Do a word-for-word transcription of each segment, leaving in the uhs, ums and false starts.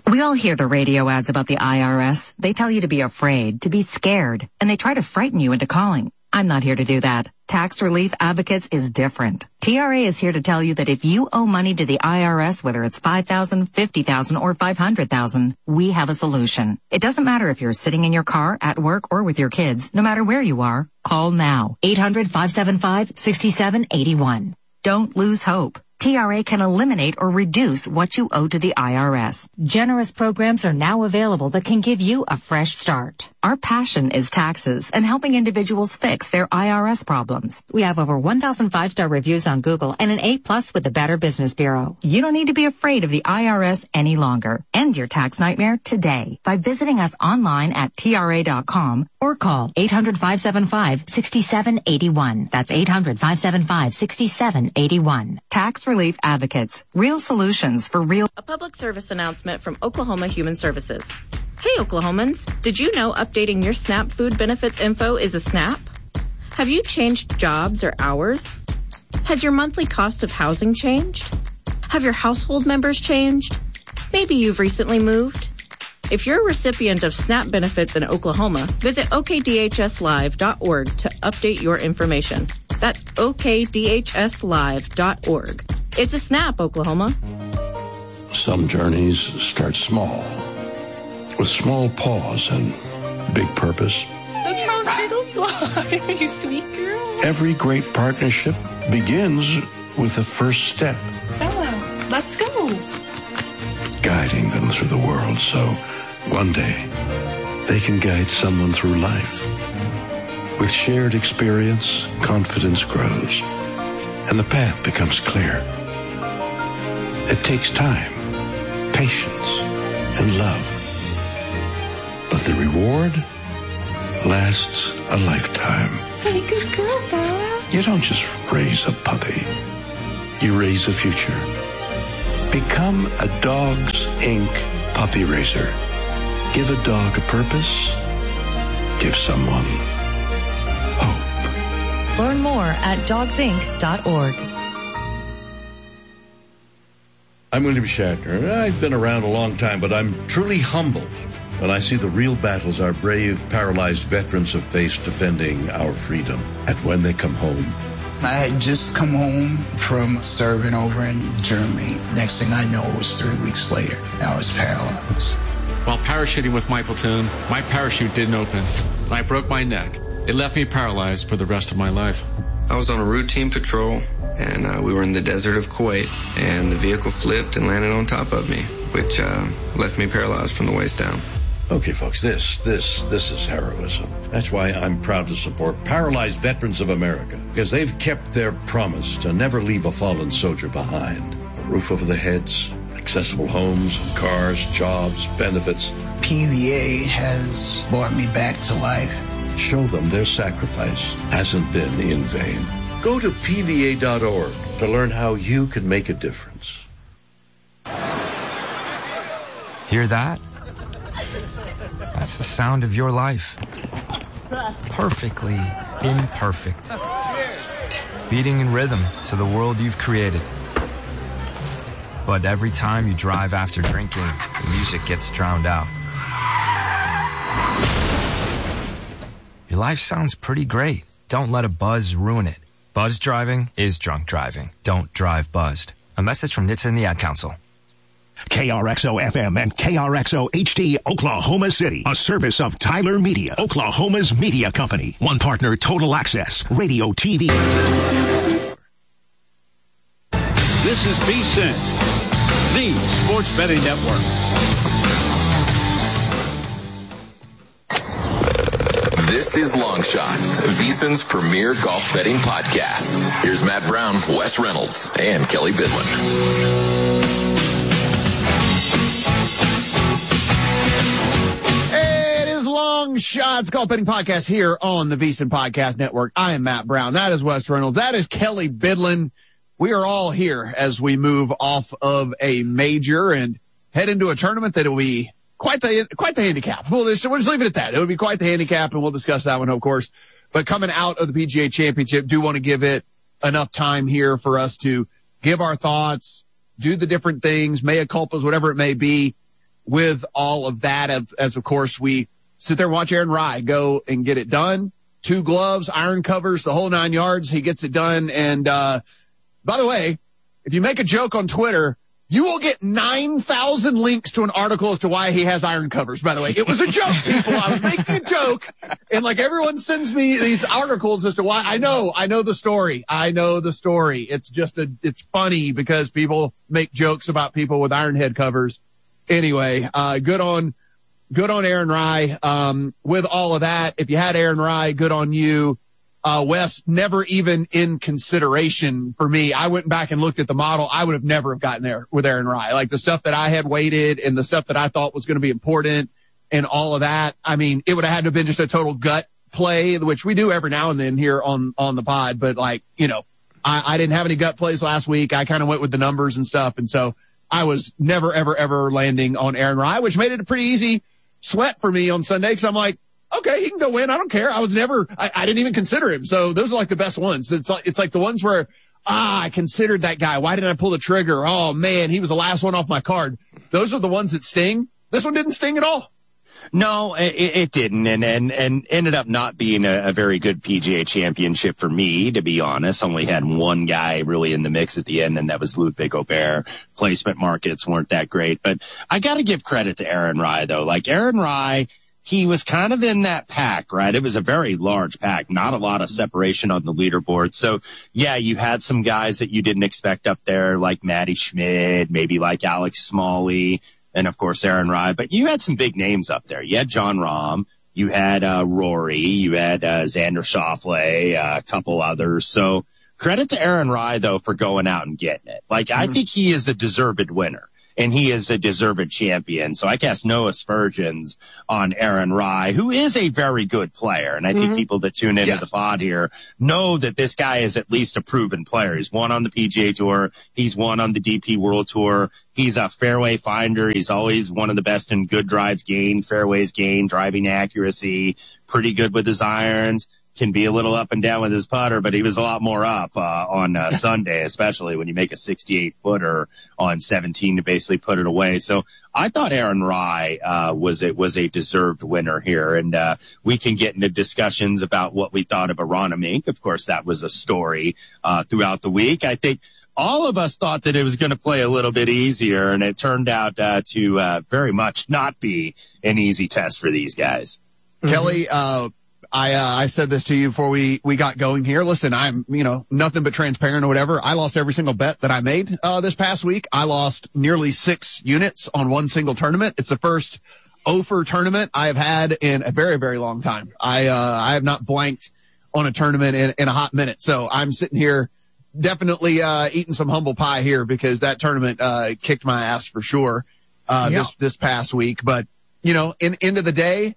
We all hear the radio ads about the I R S. They tell you to be afraid, to be scared, and they try to frighten you into calling. I'm not here to do that. Tax Relief Advocates is different. T R A is here to tell you that if you owe money to the I R S, whether it's five thousand dollars, fifty thousand dollars, or five hundred thousand dollars, we have a solution. It doesn't matter if you're sitting in your car, at work, or with your kids. No matter where you are, call now. eight hundred, five seven five, six seven eight one. Don't lose hope. T R A can eliminate or reduce what you owe to the I R S. Generous programs are now available that can give you a fresh start. Our passion is taxes and helping individuals fix their I R S problems. We have over one thousand five-star reviews on Google and an A plus with the Better Business Bureau. You don't need to be afraid of the I R S any longer. End your tax nightmare today by visiting us online at T R A dot com or call eight hundred, five seven five, six seven eight one. That's eight hundred, five seven five, six seven eight one. Tax Relief Advocates. Real solutions for real. A public service announcement from Oklahoma Human Services. Hey, Oklahomans, did you know updating your SNAP food benefits info is a snap? Have you changed jobs or hours? Has your monthly cost of housing changed? Have your household members changed? Maybe you've recently moved. If you're a recipient of SNAP benefits in Oklahoma, visit O K D H S live dot org to update your information. That's O K D H S live dot org. It's a snap, Oklahoma. Some journeys start small, with small paws and big purpose. Look how little fly, you sweet girl. Every great partnership begins with the first step. Bella, let's go. Guiding them through the world so one day they can guide someone through life. With shared experience, confidence grows, and the path becomes clear. It takes time, patience, and love. But the reward lasts a lifetime. Hey, good girl, Bella. You don't just raise a puppy. You raise a future. Become a Dogs Incorporated puppy raiser. Give a dog a purpose. Give someone hope. Learn more at dogs inc dot org. I'm William Shatner. I've been around a long time, but I'm truly humbled when I see the real battles our brave, paralyzed veterans have faced defending our freedom. And when they come home, I had just come home from serving over in Germany. Next thing I know, it was three weeks later. I was paralyzed. While parachuting with my platoon, my parachute didn't open. I broke my neck. It left me paralyzed for the rest of my life. I was on a routine patrol, and uh, we were in the desert of Kuwait, and the vehicle flipped and landed on top of me, which uh, left me paralyzed from the waist down. Okay, folks, this, this, this is heroism. That's why I'm proud to support Paralyzed Veterans of America, because they've kept their promise to never leave a fallen soldier behind. A roof over their heads, accessible homes, cars, jobs, benefits. P V A has brought me back to life. Show them their sacrifice hasn't been in vain. Go to P V A dot org to learn how you can make a difference. Hear that? That's the sound of your life. Perfectly imperfect. Beating in rhythm to the world you've created. But every time you drive after drinking, the music gets drowned out. Your life sounds pretty great. Don't let a buzz ruin it. Buzz driving is drunk driving. Don't drive buzzed. A message from N H T S A and the Ad Council. K R X O F M and K R X O H D, Oklahoma City. A service of Tyler Media, Oklahoma's media company. One partner, Total Access, radio, T V. This is VSiN, the Sports Betting Network. This is Long Shots, VSiN's premier golf betting podcast. Here's Matt Brown, Wes Reynolds, and Kelly Bidlin. Long Shots Golf Betting Podcast here on the VSiN Podcast Network. I am Matt Brown. That is Wes Reynolds. That is Kelly Bidlin. We are all here as we move off of a major and head into a tournament that will be quite the quite the handicap. We'll just, we'll just leave it at that. It will be quite the handicap, and we'll discuss that one, of course. But coming out of the P G A Championship, do want to give it enough time here for us to give our thoughts, do the different things, mea culpas, whatever it may be. with all of that, as, as of course we sit there and watch Aaron Rai go and get it done. Two gloves, iron covers, the whole nine yards. He gets it done. And, uh, by the way, if you make a joke on Twitter, you will get nine thousand links to an article as to why he has iron covers, by the way. It was a joke, people. I was making a joke. And like everyone sends me these articles as to why. I know, I know the story. I know the story. It's just a, it's funny because people make jokes about people with iron head covers. Anyway, uh, good on, good on Aaron Rai. Um, with all of that, if you had Aaron Rai, good on you. Uh, Wes, never even in consideration for me. I went back and looked at the model. I would have never have gotten there with Aaron Rai. Like the stuff that I had weighted and the stuff that I thought was going to be important and all of that. I mean, it would have had to have been just a total gut play, which we do every now and then here on, on the pod. But like, you know, I, I didn't have any gut plays last week. I kind of went with the numbers and stuff. And so I was never, ever, ever landing on Aaron Rai, which made it a pretty easy sweat for me on Sunday. Cause I'm like, okay, he can go in. I don't care. I was never, I, I didn't even consider him. So those are like the best ones. It's like, it's like the ones where, ah, I considered that guy. Why didn't I pull the trigger? Oh man, he was the last one off my card. Those are the ones that sting. This one didn't sting at all. No, it, it didn't, and, and, and ended up not being a, a very good P G A championship for me, to be honest. Only had one guy really in the mix at the end, and that was Ludwig Aubert. Placement markets weren't that great, but I got to give credit to Aaron Rai, though. Like Aaron Rai, he was kind of in that pack, right? It was a very large pack, not a lot of separation on the leaderboard. So, yeah, you had some guys that you didn't expect up there, like Matty Schmid, maybe like Alex Smalley, and, of course, Aaron Rai. But you had some big names up there. You had John Rahm. You had uh, Rory. You had uh, Xander Schauffele, uh, a couple others. So credit to Aaron Rai, though, for going out and getting it. Like, mm-hmm. I think he is a deserved winner. And he is a deserved champion. So I cast no aspersions on Aaron Rai, who is a very good player. And I think mm-hmm. people that tune into yes. the pod here know that this guy is at least a proven player. He's won on the P G A Tour. He's won on the D P World Tour. He's a fairway finder. He's always one of the best in good drives gained, fairways gained, driving accuracy, pretty good with his irons. Can be a little up and down with his putter, but he was a lot more up uh, on uh, Sunday, especially when you make a sixty-eight footer on seventeen to basically put it away. So I thought Aaron Rai uh, was a, was a deserved winner here, and uh, we can get into discussions about what we thought of Aron Mink. Of course, that was a story uh, throughout the week. I think all of us thought that it was going to play a little bit easier, and it turned out uh, to uh, very much not be an easy test for these guys. Mm-hmm. Kelly, uh, I, uh, I said this to you before we, we got going here. Listen, I'm, you know, nothing but transparent or whatever. I lost every single bet that I made, uh, this past week. I lost nearly six units on one single tournament. It's the first over tournament I have had in a very, very long time. I, uh, I have not blanked on a tournament in, in a hot minute. So I'm sitting here definitely, uh, eating some humble pie here because that tournament, uh, kicked my ass for sure, uh, yeah. this, this past week. But, you know, in end of the day,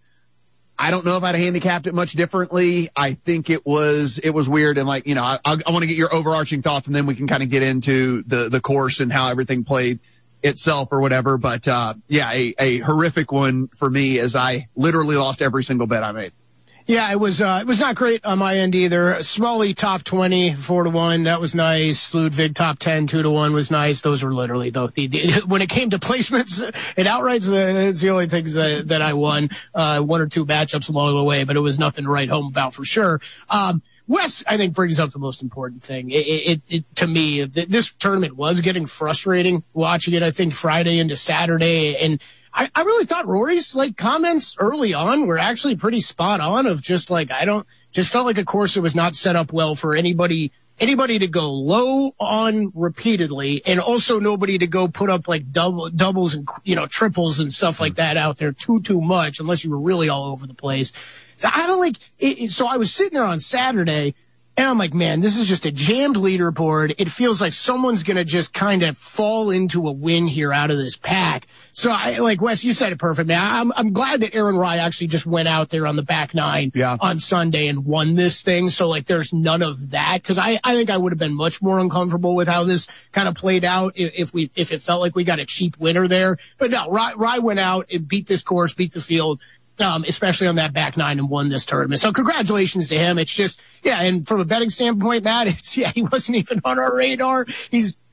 I don't know if I'd handicapped it much differently. I think it was, it was weird. And like, you know, I, I, I want to get your overarching thoughts and then we can kind of get into the, the course and how everything played itself or whatever. But, uh, yeah, a, a horrific one for me as I literally lost every single bet I made. Yeah, it was, uh, it was not great on my end either. Smalley top twenty, four to one. That was nice. Ludwig top ten, two to one was nice. Those were literally though, the, the, when it came to placements and outrights, uh, it's the only things uh, that I won, uh, one or two matchups along the way, but it was nothing to write home about for sure. Um, Wes, I think, brings up the most important thing. It, it, it, to me, this tournament was getting frustrating watching it, I think, Friday into Saturday. And I, I really thought Rory's like comments early on were actually pretty spot on of just like, I don't, just felt like a course that was not set up well for anybody, anybody to go low on repeatedly and also nobody to go put up like double, doubles and, you know, triples and stuff like that out there too, too much unless you were really all over the place. So I don't like it, it. So I was sitting there on Saturday and I'm like, man, this is just a jammed leaderboard. It feels like someone's going to just kind of fall into a win here out of this pack. So I, like Wes, you said it perfect, man. I'm, I'm glad that Aaron Rai actually just went out there on the back nine yeah. on Sunday and won this thing. So like there's none of that. Cause I, I think I would have been much more uncomfortable with how this kind of played out if, if we, if it felt like we got a cheap winner there. But no, Rai, Rai went out and beat this course, beat the field. Um, especially on that back nine and won this tournament. So congratulations to him. It's just, yeah. And from a betting standpoint, Matt, it's, yeah, he wasn't even on our radar. He's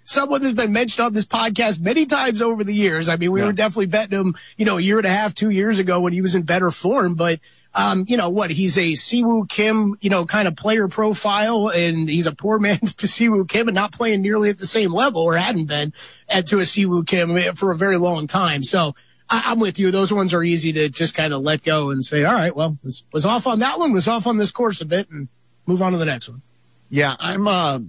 someone that's been mentioned on this podcast many times over the years. I mean, we yeah. were definitely betting him, you know, a year and a half, two years ago when he was in better form. But, um, you know what, he's a Siwoo Kim, you know, kind of player profile, and he's a poor man's Siwoo Kim and not playing nearly at the same level, or hadn't been at to a Siwoo Kim for a very long time. So I, I'm with you. Those ones are easy to just kind of let go and say, all right, well, was, was off on that one, was off on this course a bit, and move on to the next one. Yeah, I'm, uh,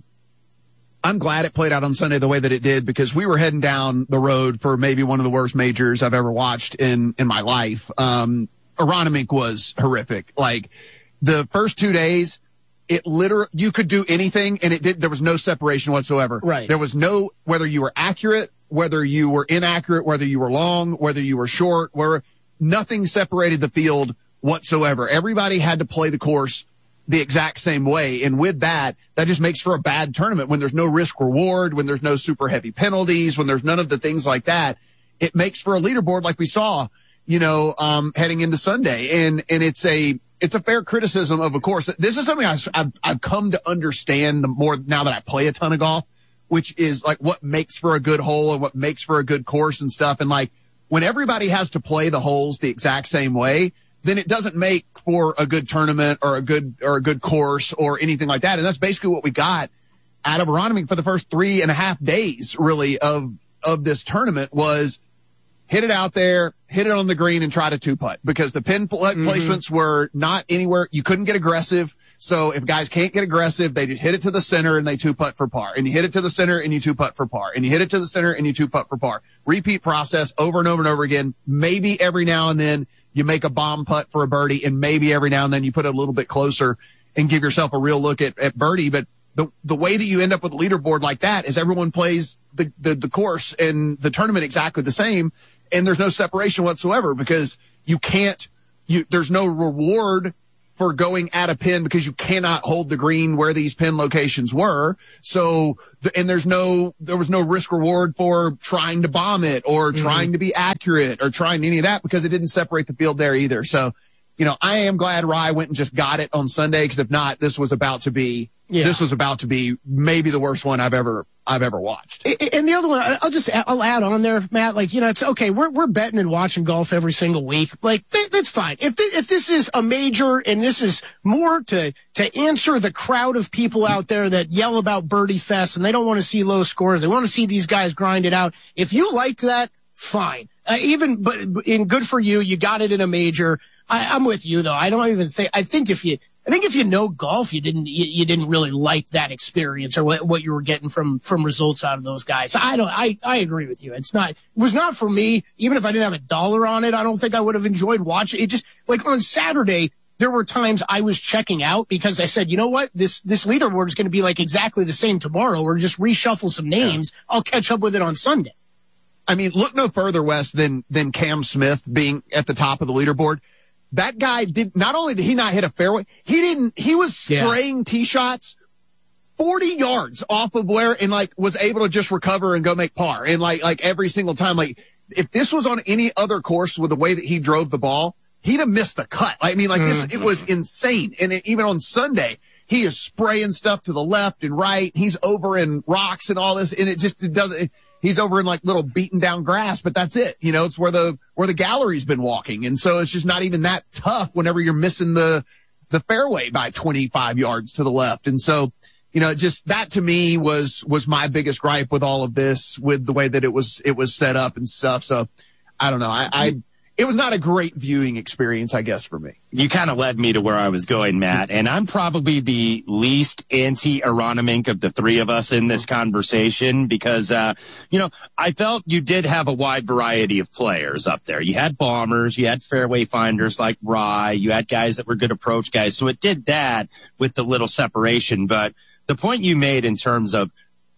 I'm glad it played out on Sunday the way that it did, because we were heading down the road for maybe one of the worst majors I've ever watched in, in my life. Um, Aronimink was horrific. Like, the first two days, it literally, you could do anything and it did, there was no separation whatsoever. Right. There was no, whether you were accurate, whether you were inaccurate, whether you were long, whether you were short, where nothing separated the field whatsoever. Everybody had to play the course the exact same way. And with that, that just makes for a bad tournament when there's no risk reward, when there's no super heavy penalties, when there's none of the things like that. It makes for a leaderboard like we saw, you know, um, heading into Sunday. And, and it's a, it's a fair criticism of a course. This is something I've, I've, I've come to understand the more now that I play a ton of golf, which is like what makes for a good hole and what makes for a good course and stuff. And like, when everybody has to play the holes the exact same way, then it doesn't make for a good tournament or a good, or a good course or anything like that. And that's basically what we got out of Aronimink for the first three and a half days, really, of, of this tournament was hit it out there, hit it on the green, and try to two-putt, because the pin pl- mm-hmm. placements were not anywhere. You couldn't get aggressive. So if guys can't get aggressive, they just hit it to the center and they two-putt for par. And you hit it to the center and you two-putt for par. And you hit it to the center and you two-putt for par. Repeat process over and over and over again. Maybe every now and then you make a bomb putt for a birdie, and maybe every now and then you put it a little bit closer and give yourself a real look at, at birdie. But the, the way that you end up with a leaderboard like that is everyone plays the, the, the course and the tournament exactly the same. And there's no separation whatsoever, because you can't, you, there's no reward for going at a pin because you cannot hold the green where these pin locations were. So, and there's no, there was no risk reward for trying to bomb it or mm-hmm. trying to be accurate or trying any of that, because it didn't separate the field there either. So, you know, I am glad Rye went and just got it on Sunday, because if not, this was about to be, yeah. this was about to be maybe the worst one I've ever, I've ever watched. And the other one, I'll just, I'll add on there, Matt, like, you know, it's okay. We're, we're betting and watching golf every single week. Like, that's fine. If this, if this is a major and this is more to, to answer the crowd of people out there that yell about Birdie Fest and they don't want to see low scores, they want to see these guys grind it out. If you liked that, fine. Uh, even, but in good for you, you got it in a major. I, I'm with you though. I don't even think, I think if you, I think if you know golf, you didn't you, you didn't really like that experience or what, what you were getting from from results out of those guys. I don't. I I agree with you. It's not. It was not for me. Even if I didn't have a dollar on it, I don't think I would have enjoyed watching it. Just like on Saturday, there were times I was checking out because I said, you know what, this this leaderboard is going to be like exactly the same tomorrow, or just reshuffle some names. Yeah. I'll catch up with it on Sunday. I mean, look no further, Wes, than than Cam Smith being at the top of the leaderboard. That guy did, not only did he not hit a fairway, he didn't, he was spraying yeah. tee shots forty yards off of where, and like was able to just recover and go make par. And like, like every single time, like if this was on any other course with the way that he drove the ball, he'd have missed the cut. I mean, like this, it was insane. And it, even on Sunday, he is spraying stuff to the left and right. He's over in rocks and all this, and it just, it doesn't, he's over in like little beaten down grass, but that's it. You know, it's where the, where the gallery's been walking. And so it's just not even that tough whenever you're missing the, the fairway by twenty-five yards to the left. And so, you know, just that to me was, was my biggest gripe with all of this, with the way that it was, it was set up and stuff. So I don't know. I, I, it was not a great viewing experience, I guess, for me. You kind of led me to where I was going, Matt, and I'm probably the least anti-Aronimink of the three of us in this conversation because, uh, you know, I felt you did have a wide variety of players up there. You had bombers, you had fairway finders like Rye, you had guys that were good approach guys, so it did that with the little separation. But the point you made in terms of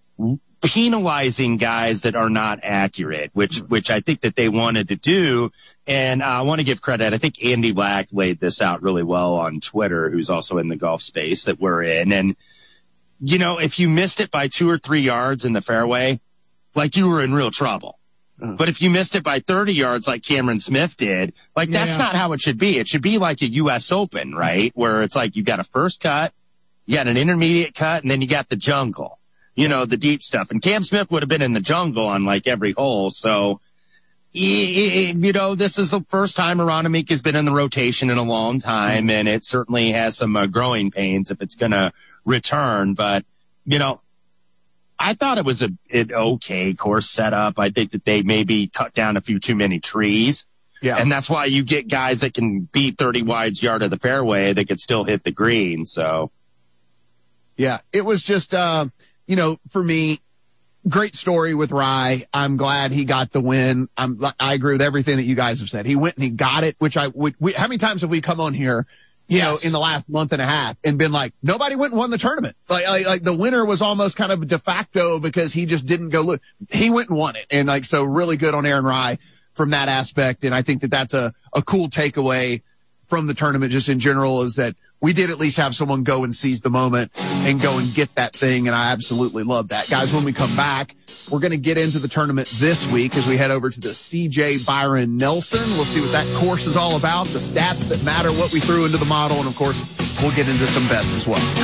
penalizing guys that are not accurate, which which I think that they wanted to do. And uh, I want to give credit. I think Andy Lack laid this out really well on Twitter, who's also in the golf space that we're in. And, you know, if you missed it by two or three yards in the fairway, like you were in real trouble. Uh. But if you missed it by thirty yards like Cameron Smith did, like that's yeah. not how it should be. It should be like a U S Open, right? Where it's like you got a first cut, you got an intermediate cut, and then you got the jungle. you know, the deep stuff. And Cam Smith would have been in the jungle on like every hole. So, you know, this is the first time Aronimik has been in the rotation in a long time, and it certainly has some uh, growing pains if it's going to return. But, you know, I thought it was a an okay course setup. I think that they maybe cut down a few too many trees. Yeah. And that's why you get guys that can beat thirty wides yard of the fairway that can still hit the green. So, yeah, it was just, uh, you know, for me, great story with Rye. I'm glad he got the win. I'm, I agree with everything that you guys have said. He went and he got it, which I would, we, how many times have we come on here, you yes. know, in the last month and a half and been like, nobody went and won the tournament. Like, like, like the winner was almost kind of de facto because he just didn't go look. He went and won it. And like, so really good on Aaron Rye from that aspect. And I think that that's a, a cool takeaway from the tournament just in general, is that we did at least have someone go and seize the moment and go and get that thing, and I absolutely love that. Guys, when we come back, we're going to get into the tournament this week as we head over to the C J Byron Nelson. We'll see what that course is all about, the stats that matter, what we threw into the model, and, of course, we'll get into some bets as well.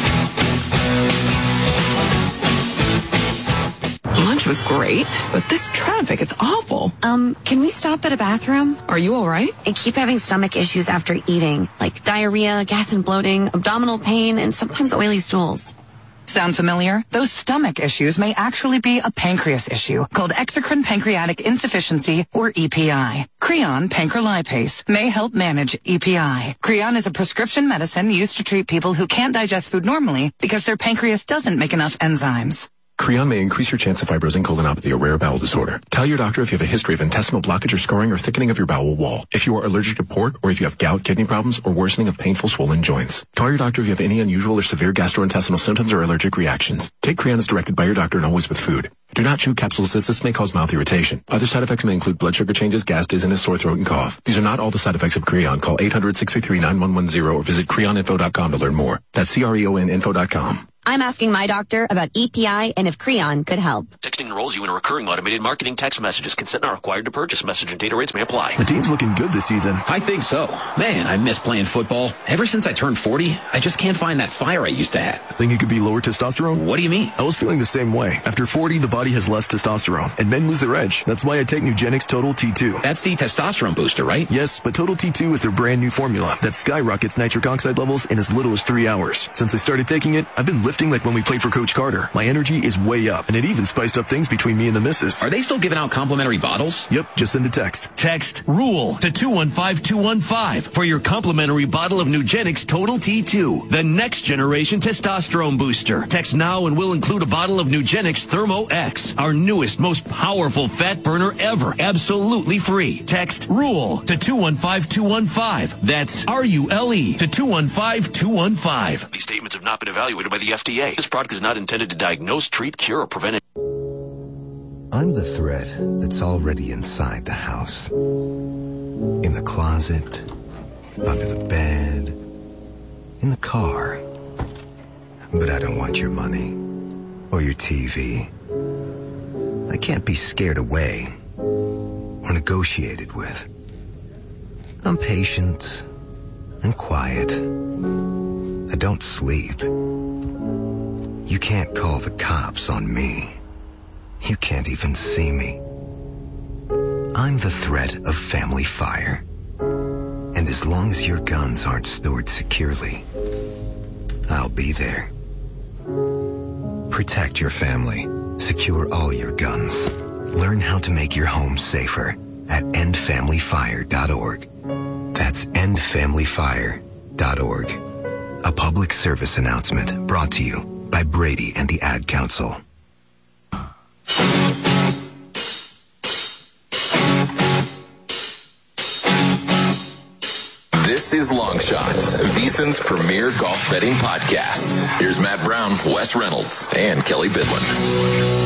Lunch was great, but this traffic is awful. Um, can we stop at a bathroom? Are you all right? I keep having stomach issues after eating, like diarrhea, gas and bloating, abdominal pain, and sometimes oily stools. Sound familiar? Those stomach issues may actually be a pancreas issue called exocrine pancreatic insufficiency, or E P I. Creon pancrelipase may help manage E P I. Creon is a prescription medicine used to treat people who can't digest food normally because their pancreas doesn't make enough enzymes. Creon may increase your chance of fibrosing colonopathy, a rare bowel disorder. Tell your doctor if you have a history of intestinal blockage or scarring or thickening of your bowel wall, if you are allergic to pork, or if you have gout, kidney problems, or worsening of painful swollen joints. Call your doctor if you have any unusual or severe gastrointestinal symptoms or allergic reactions. Take Creon as directed by your doctor and always with food. Do not chew capsules, as this may cause mouth irritation. Other side effects may include blood sugar changes, gas, dizziness, sore throat, and cough. These are not all the side effects of Creon. Call eight hundred, six three three, nine one one zero or visit creon info dot com to learn more. That's C R E O N info dot com. I'm asking my doctor about E P I and if Creon could help. Texting enrolls you in a recurring automated marketing text messages. Consent not required to purchase. Message and data rates may apply. The team's looking good this season. I think so. Man, I miss playing football. Ever since I turned forty, I just can't find that fire I used to have. Think it could be lower testosterone? What do you mean? I was feeling the same way. After forty, the body has less testosterone, and men lose their edge. That's why I take Nugenix Total T two. That's the testosterone booster, right? Yes, but Total T two is their brand new formula that skyrockets nitric oxide levels in as little as three hours. Since I started taking it, I've been lifting like when we played for Coach Carter. My energy is way up, and it even spiced up things between me and the missus. Are they still giving out complimentary bottles? Yep, just send a text. Text RULE to two one five two one five for your complimentary bottle of Nugenix Total T two, the next generation testosterone booster. Text now and we'll include a bottle of Nugenix Thermo X, our newest, most powerful fat burner ever, absolutely free. Text RULE to two one five two one five. That's R U L E to two one five two one five. These statements have not been evaluated by the F D A. This product is not intended to diagnose, treat, cure, or prevent it. I'm the threat that's already inside the house. In the closet, under the bed, in the car. But I don't want your money or your T V. I can't be scared away or negotiated with. I'm patient and quiet. I don't sleep. You can't call the cops on me. You can't even see me. I'm the threat of family fire. And as long as your guns aren't stored securely, I'll be there. Protect your family. Secure all your guns. Learn how to make your home safer at end family fire dot org. That's end family fire dot org. A public service announcement brought to you by Brady and the Ad Council. This is Long Shots, VSiN's premier golf betting podcast. Here's Matt Brown, Wes Reynolds, and Kelly Bidlin.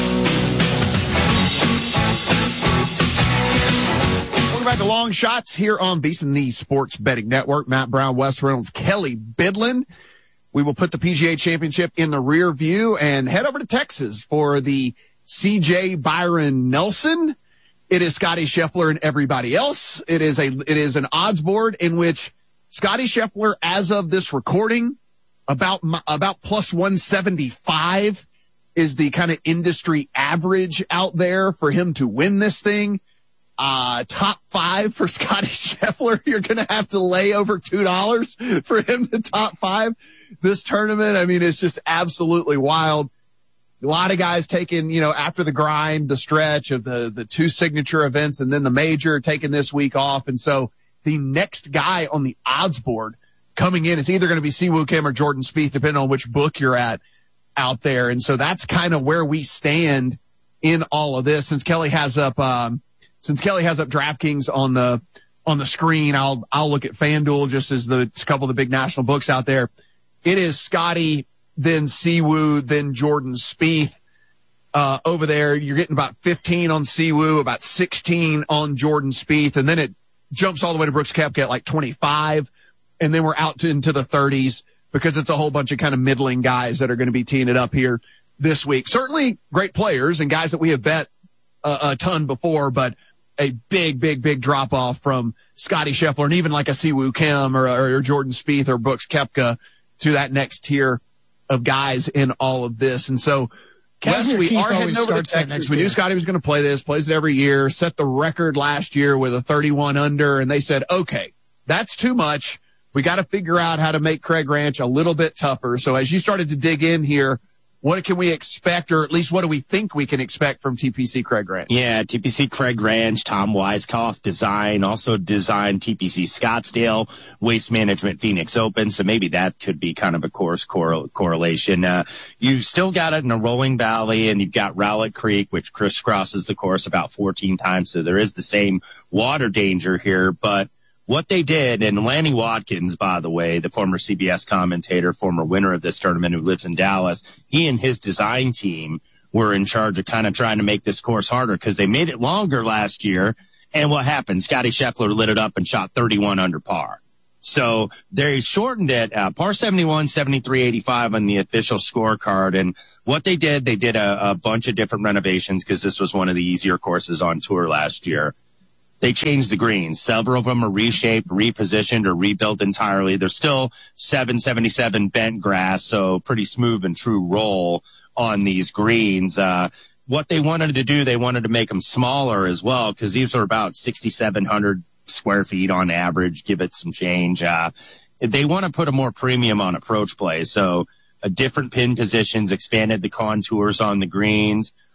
Welcome back to Long Shots here on VSiN, the Sports Betting Network. Matt Brown, Wes Reynolds, Kelly Bidlin. We will put the P G A Championship in the rear view and head over to Texas for the C J Byron Nelson. It is Scotty Scheffler and everybody else. It is a, it is an odds board in which Scotty Scheffler, as of this recording, about, about plus one seventy-five. is the kind of industry average out there for him to win this thing. Uh, top five for Scotty Scheffler. You're going to have to lay over two dollars for him to top five this tournament. I mean, it's just absolutely wild. A lot of guys taking, you know, after the grind, the stretch of the, the two signature events and then the major, taking this week off. And so the next guy on the odds board coming in is either going to be Siwoo Kim or Jordan Spieth, depending on which book you're at out there. And so that's kind of where we stand in all of this. Since Kelly has up, um, since Kelly has up DraftKings on the, on the screen, I'll, I'll look at FanDuel just as the a couple of the big national books out there. It is Scotty, then Siwoo, then Jordan Spieth. Uh, over there, you're getting about fifteen on Siwoo, about sixteen on Jordan Spieth, and then it jumps all the way to Brooks Koepka at like twenty-five, and then we're out to, into the thirties because it's a whole bunch of kind of middling guys that are going to be teeing it up here this week. Certainly great players and guys that we have bet a, a ton before, but a big, big, big drop off from Scotty Scheffler and even like a Siwoo Kim or, or, or Jordan Spieth or Brooks Koepka to that next tier of guys in all of this. And so, Wes, we are heading over to Texas. We knew Scotty was going to play this, plays it every year, set the record last year with a thirty-one under, and they said, okay, that's too much. We got to figure out how to make Craig Ranch a little bit tougher. So as you started to dig in here, what can we expect, or at least what do we think we can expect from T P C Craig Ranch? Yeah, T P C Craig Ranch, Tom Weiskopf design, also designed T P C Scottsdale, Waste Management Phoenix Open, so maybe that could be kind of a course correl- correlation. Uh, you've still got it in a rolling valley, and you've got Rowlett Creek, which crisscrosses the course about fourteen times, so there is the same water danger here, but what they did, and Lanny Watkins, by the way, the former C B S commentator, former winner of this tournament who lives in Dallas, he and his design team were in charge of kind of trying to make this course harder because they made it longer last year. And what happened? Scotty Scheffler lit it up and shot thirty-one under par. So they shortened it, uh, par seventy-one, seventy-three, eighty-five on the official scorecard. And what they did, they did a, a bunch of different renovations because this was one of the easier courses on tour last year. They changed the greens. Several of them are reshaped, repositioned, or rebuilt entirely. They're still seven seventy-seven bent grass, so pretty smooth and true roll on these greens. Uh, what they wanted to do, they wanted to make them smaller as well, because these are about sixty-seven hundred square feet on average, give it some change. Uh, they want to put a more premium on approach play, so a different pin positions, expanded the contours on the greens,